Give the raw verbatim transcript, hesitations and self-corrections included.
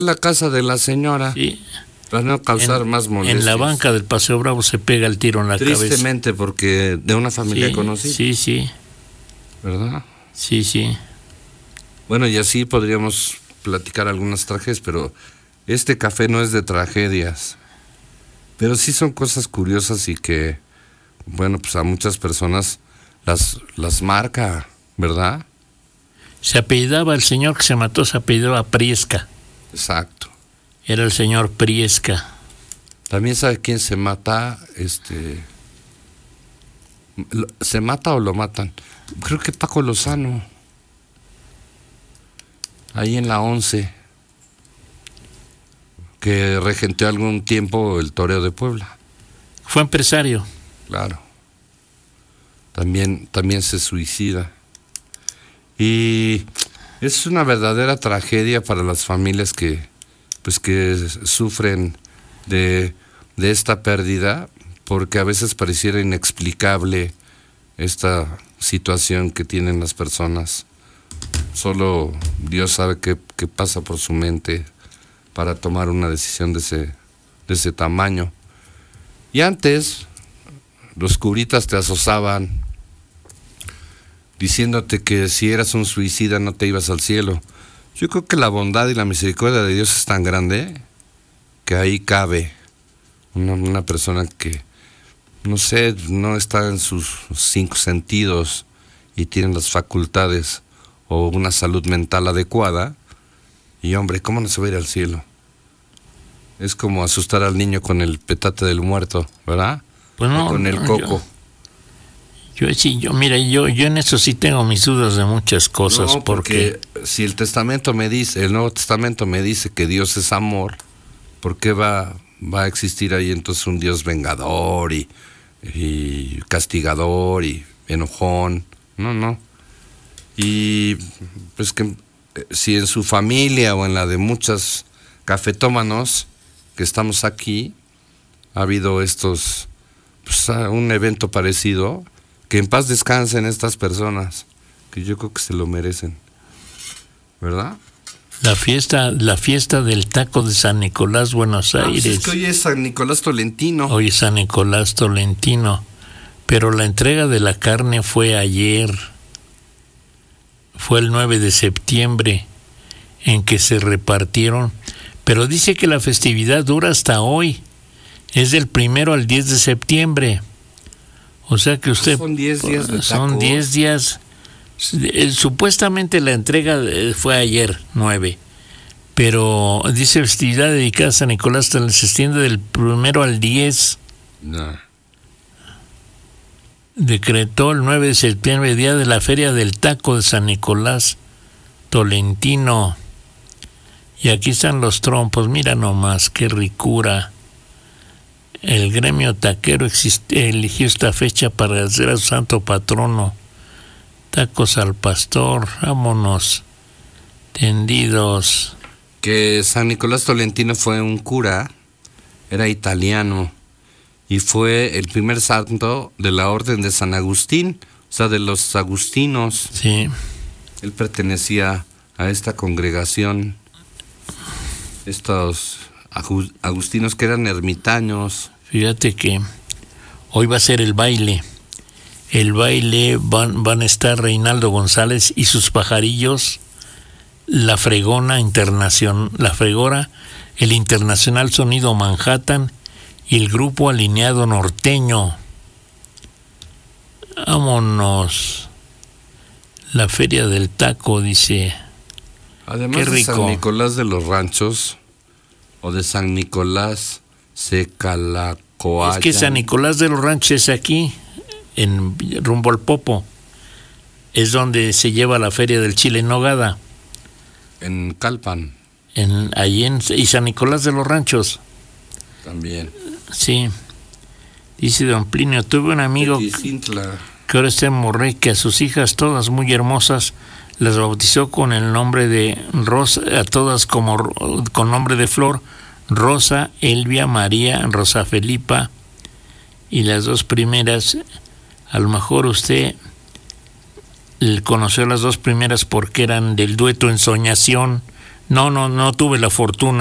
la casa de la señora. Sí. Para no causar en, más molestias. En la banca del Paseo Bravo se pega el tiro en la cabeza. Tristemente, porque de una familia sí, conocida. Sí, sí. ¿Verdad? Sí, sí. Bueno, y así podríamos platicar algunas tragedias, pero este café no es de tragedias. Pero sí son cosas curiosas y que, bueno, pues a muchas personas las, las marca, ¿verdad? Se apellidaba, el señor que se mató se apellidaba Priesca. Exacto. Era el señor Priesca. También sabe quién se mata, este... ¿Se mata o lo matan? Creo que Paco Lozano. Ahí en la once. Que regenteó algún tiempo el toreo de Puebla. Fue empresario. Claro. También, también se suicida. Y es una verdadera tragedia para las familias que, pues, que sufren de, de esta pérdida, porque a veces pareciera inexplicable esta situación que tienen las personas. Solo Dios sabe qué, qué pasa por su mente para tomar una decisión de ese, de ese tamaño. Y antes, los curitas te azosaban diciéndote que si eras un suicida no te ibas al cielo. Yo creo que la bondad y la misericordia de Dios es tan grande que ahí cabe una, una persona que, no sé, no está en sus cinco sentidos y tiene las facultades o una salud mental adecuada. Y hombre, ¿cómo no se va a ir al cielo? Es como asustar al niño con el petate del muerto, ¿verdad? Pues no, o con el coco. Yo, yo sí, yo, mira, yo, yo en eso sí tengo mis dudas de muchas cosas. No, porque, porque si el Testamento me dice, el Nuevo Testamento me dice que Dios es amor, ¿por qué va, va a existir ahí entonces un Dios vengador y, y castigador y enojón? No, no. Y pues que si en su familia o en la de muchas cafetómanos que estamos aquí ha habido estos, pues, un evento parecido, que en paz descansen estas personas, que yo creo que se lo merecen, ¿verdad? La fiesta, la fiesta del taco de San Nicolás, Buenos Aires. Ah, pues es que hoy es San Nicolás Tolentino. Hoy es San Nicolás Tolentino, pero la entrega de la carne fue ayer. Fue el nueve de septiembre en que se repartieron, pero dice que la festividad dura hasta hoy, es del primero al diez de septiembre, o sea que usted... Son diez días de tacos. Son diez días, supuestamente la entrega fue ayer, nueve, pero dice festividad dedicada a San Nicolás, se extiende del primero al diez. No. Decretó el nueve de septiembre, día de la Feria del Taco de San Nicolás Tolentino. Y aquí están los trompos, mira nomás, qué ricura. El gremio taquero existe, eligió esta fecha para hacer a su santo patrono. Tacos al pastor, vámonos, tendidos. Que San Nicolás Tolentino fue un cura, era italiano, y fue el primer santo de la orden de San Agustín, o sea, de los agustinos. Sí. Él pertenecía a esta congregación, estos agustinos que eran ermitaños. Fíjate que hoy va a ser el baile. El baile van, van a estar Reinaldo González y sus pajarillos, la fregona internacional, la fregora, el Internacional Sonido Manhattan y el grupo Alineado Norteño. Vámonos. La Feria del Taco, dice. Además Qué de rico. San Nicolás de los Ranchos o de San Nicolás Secalacoayan. Es que San Nicolás de los Ranchos es aquí, en rumbo al Popo. Es donde se lleva la Feria del Chile en Nogada. En Calpan. En, allí en, y San Nicolás de los Ranchos. También. Sí. Dice don Plinio, tuve un amigo Tequicintla, que ahora está en Morrey, que a sus hijas, todas muy hermosas, las bautizó con el nombre de Rosa, a todas como con nombre de flor, Rosa, Elvia, María, Rosa Felipa, y las dos primeras, a lo mejor usted conoció las dos primeras porque eran del dueto Ensoñación No, no, no tuve la fortuna.